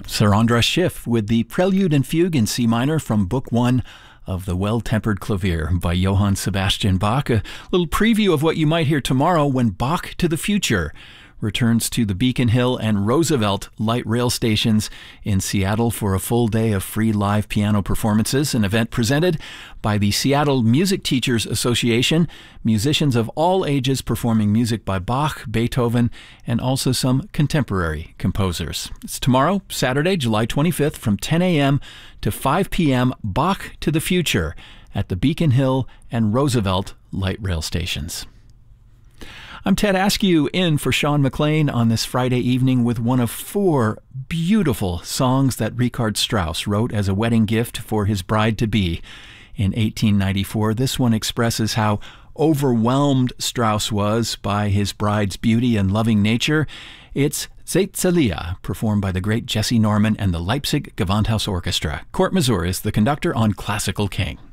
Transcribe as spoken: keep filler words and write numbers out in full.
Sir Andras Schiff with the Prelude and Fugue in C minor from Book One of the Well-Tempered Clavier by Johann Sebastian Bach. A little preview of what you might hear tomorrow when Bach to the Future returns to the Beacon Hill and Roosevelt light rail stations in Seattle for a full day of free live piano performances, an event presented by the Seattle Music Teachers Association, musicians of all ages performing music by Bach, Beethoven, and also some contemporary composers. It's tomorrow, Saturday, July twenty-fifth, from ten a.m. to five p.m., Bach to the Future at the Beacon Hill and Roosevelt light rail stations. I'm Ted Askew in for Sean McLean on this Friday evening with one of four beautiful songs that Richard Strauss wrote as a wedding gift for his bride-to-be in eighteen ninety-four. This one expresses how overwhelmed Strauss was by his bride's beauty and loving nature. It's Zeitzelia, performed by the great Jesse Norman and the Leipzig Gewandhaus Orchestra. Kurt Masur is the conductor on Classical King.